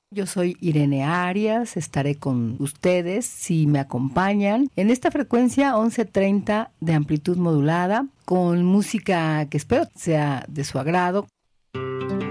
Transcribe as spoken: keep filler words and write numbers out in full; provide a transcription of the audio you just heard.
Yo soy Irene Arias, estaré con ustedes si me acompañan en esta frecuencia once treinta de amplitud modulada, con música que espero sea de su agrado.